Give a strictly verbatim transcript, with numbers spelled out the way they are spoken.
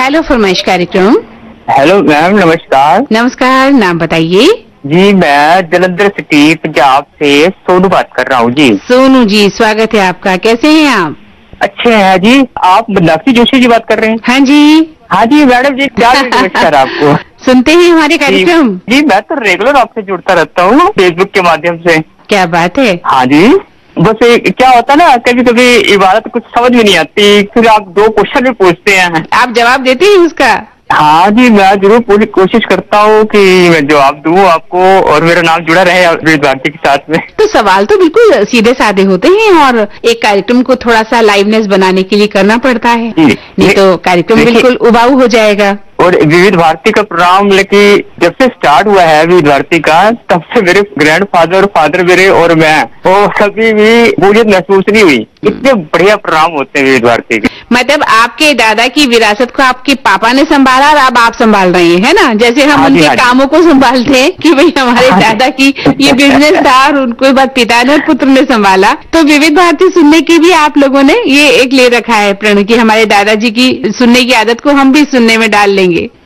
Hello फरमाइश कार्यक्रम। Hello ma'am, नमस्कार। नमस्कार, नाम बताइए। जी मैं जलंधर सिटी पंजाब से सोनू बात कर रहा हूँ जी। सोनू जी, स्वागत है आपका। कैसे हैं आप? अच्छे हैं जी। आप मीनाक्षी जोशी जी बात कर रहे हैं? हाँ जी। हाँ जी मैडम जी, क्या नमस्कार आपको। सुनते हैं हमारे कार्यक्रम? जी, जी मैं तो रेगुलर आपसे जुड़ता रहता हूँ फेसबुक के माध्यम से। क्या बात है। हाँ जी, बस क्या होता है ना, कभी कभी इबादत कुछ समझ में नहीं आती, फिर आप दो क्वेश्चन भी पूछते हैं। आप जवाब देते हैं उसका? हाँ जी, मैं जरूर पूरी कोशिश करता हूँ कि मैं जवाब दूँ आपको और मेरा नाम जुड़ा रहे विविध भारती के साथ में। तो सवाल तो बिल्कुल सीधे साधे होते हैं और एक कार्यक्रम को थोड़ा सा लाइवनेस बनाने के लिए करना पड़ता है, नहीं तो कार्यक्रम बिल्कुल उबाऊ हो जाएगा। और विविध भारती का प्रोग्राम लेकिन जब से स्टार्ट हुआ है विविध भारती का, तब से मेरे ग्रैंडफादर और फादर मेरे और मैं वो कभी भी बोरियत महसूस नहीं हुई। इतने बढ़िया प्रोग्राम होते हैं विविध भारती के। मतलब आपके दादा की विरासत को आपके पापा ने संभाला और अब आप संभाल रहे हैं, है ना? जैसे हम उनके कामों को संभालते हैं कि भाई हमारे दादा की ये बिजनेस था और उनको बाद पिता ने और पुत्र ने संभाला, तो विविध भारती सुनने की भी आप लोगों ने ये एक ले रखा है प्रण की हमारे दादाजी की सुनने की आदत को हम भी सुनने में डाल लेंगे।